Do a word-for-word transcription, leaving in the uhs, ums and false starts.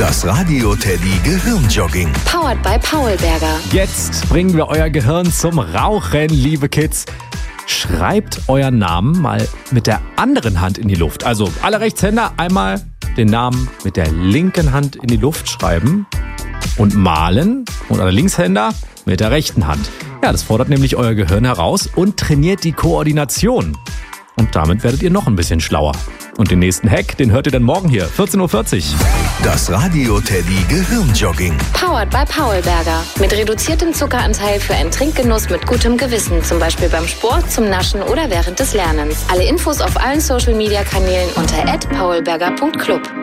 Das Radio Teddy Gehirnjogging. Powered by Paulberger. Jetzt bringen wir euer Gehirn zum Rauchen, liebe Kids. Schreibt euren Namen mal mit der anderen Hand in die Luft. Also alle Rechtshänder einmal den Namen mit der linken Hand in die Luft schreiben und malen und alle Linkshänder mit der rechten Hand. Ja, das fordert nämlich euer Gehirn heraus und trainiert die Koordination. Und damit werdet ihr noch ein bisschen schlauer. Und den nächsten Hack, den hört ihr dann morgen hier, vierzehn Uhr vierzig. Das Radio Teddy Gehirnjogging. Powered by Paulberger. Mit reduziertem Zuckeranteil für einen Trinkgenuss mit gutem Gewissen. Zum Beispiel beim Sport, zum Naschen oder während des Lernens. Alle Infos auf allen Social Media Kanälen unter at paulberger punkt club.